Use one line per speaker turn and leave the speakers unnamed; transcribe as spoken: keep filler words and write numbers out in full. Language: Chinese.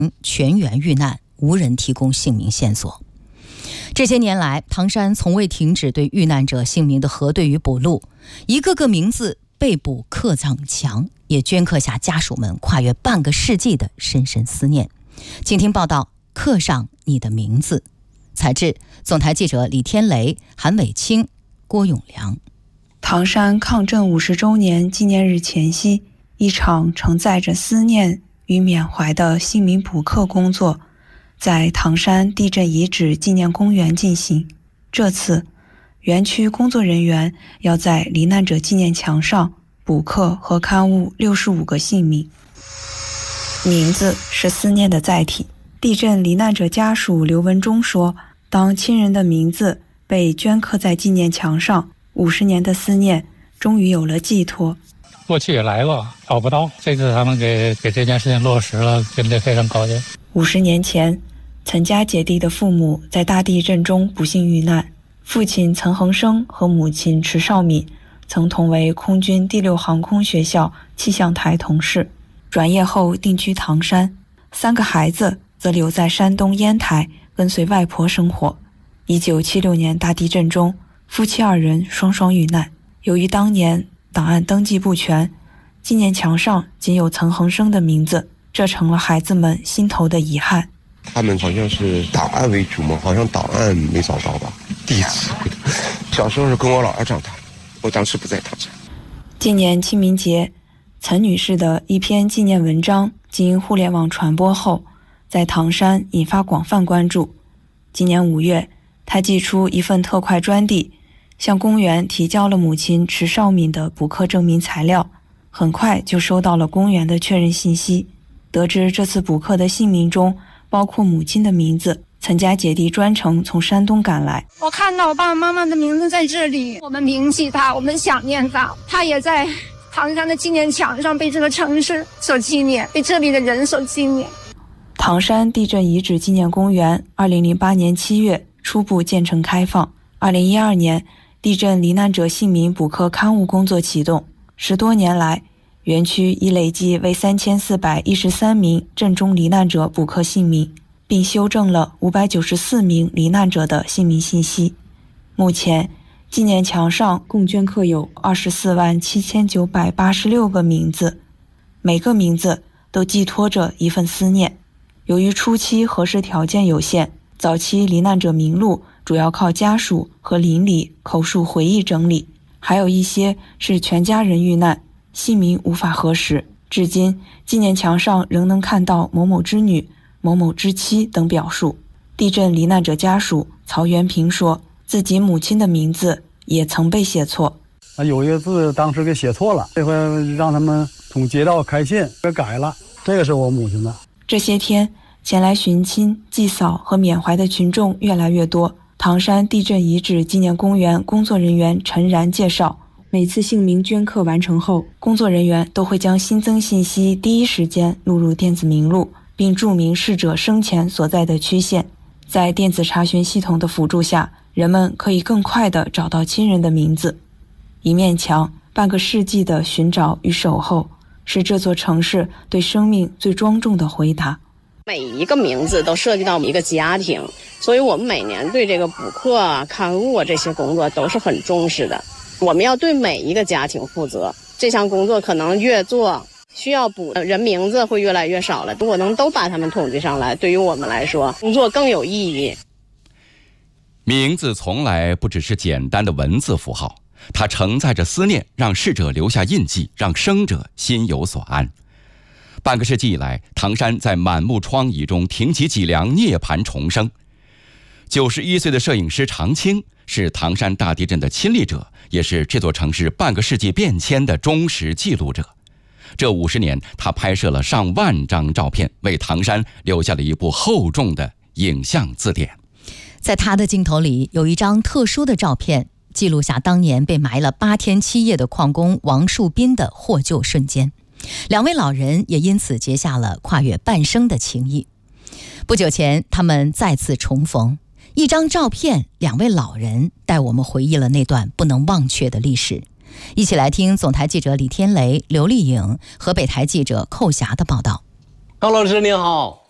全员遇难，无人提供姓名线索。这些年来，唐山从未停止对遇难者姓名的核对与补录，一个个名字被捕刻葬墙，也镌刻下家属们跨越半个世纪的深深思念。请听报道，刻上你的名字。采制总台记者李天雷、韩伟清、郭永良。
唐山抗震五十周年纪念日前夕，一场承载着思念与缅怀的姓名补刻工作在唐山地震遗址纪念公园进行。这次园区工作人员要在罹难者纪念墙上补刻和刊物六十五个姓名。名字是思念的载体。地震罹难者家属刘文忠说，当亲人的名字被镌刻在纪念墙上，五十年的思念终于有了寄托。
过去也来过，找不到，这次他们给给这件事情落实了，真的非常高兴。
五十年前，岑家姐弟的父母在大地震中不幸遇难，父亲岑恒生和母亲迟少敏曾同为空军第六航空学校气象台同事，转业后定居唐山，三个孩子则留在山东烟台跟随外婆生活。一九七六年大地震中，夫妻二人双双遇难。由于当年档案登记不全，纪念墙上仅有岑恒生的名字，这成了孩子们心头的遗憾。
他们好像是档案为主嘛，好像档案没找到吧？第一次，小时候是跟我姥姥长大，我当时不在唐山。
今年清明节，岑女士的一篇纪念文章经互联网传播后，在唐山引发广泛关注。今年五月，她寄出一份特快专递，向公园提交了母亲迟少敏的补刻证明材料，很快就收到了公园的确认信息。得知这次补刻的姓名中包括母亲的名字，岑家姐弟专程从山东赶来。
我看到我爸爸妈妈的名字在这里，我们铭记他，我们想念他，他也在唐山的纪念墙上被这个城市所纪念，被这里的人所纪念。
唐山地震遗址纪念公园二零零八年七月初步建成开放，二零一二年地震罹难者姓名补刻刊物工作启动。十多年来，园区已累计为三千四百一十三名震中罹难者补刻姓名，并修正了五百九十四名罹难者的姓名信息。目前，纪念墙上共镌刻有二十四万七千九百八十六个名字，每个名字都寄托着一份思念。由于初期核实条件有限，早期罹难者名录主要靠家属和邻里口述回忆整理，还有一些是全家人遇难，姓名无法核实。至今，纪念墙上仍能看到某某之女、某某之妻等表述。地震罹难者家属曹元平说，自己母亲的名字也曾被写错。
有一个字当时给写错了，这回让他们从街道开信给改了，这个是我母亲的。
这些天，前来寻亲、祭扫和缅怀的群众越来越多。唐山地震遗址纪念公园工作人员陈然介绍，每次姓名镌刻完成后，工作人员都会将新增信息第一时间录入电子名录，并注明逝者生前所在的区县。在电子查询系统的辅助下，人们可以更快地找到亲人的名字。一面墙，半个世纪的寻找与守候，是这座城市对生命最庄重的回答。
每一个名字都涉及到一个家庭，所以我们每年对这个补刻啊、刊物啊这些工作都是很重视的。我们要对每一个家庭负责，这项工作可能越做，需要补人名字会越来越少了。如果能都把他们统计上来，对于我们来说，工作更有意义。
名字从来不只是简单的文字符号，它承载着思念，让逝者留下印记，让生者心有所安。半个世纪以来，唐山在满目疮痍中挺起脊梁，涅槃重生。九十一岁的摄影师常青是唐山大地震的亲历者，也是这座城市半个世纪变迁的忠实记录者。这五十年，他拍摄了上万张照片，为唐山留下了一部厚重的影像字典。
在他的镜头里，有一张特殊的照片，记录下当年被埋了八天七夜的矿工王树斌的获救瞬间。两位老人也因此结下了跨越半生的情谊。不久前，他们再次重逢，一张照片，两位老人带我们回忆了那段不能忘却的历史。一起来听总台记者李天雷、刘丽颖、河北台记者寇霞的报道。
高老师您好。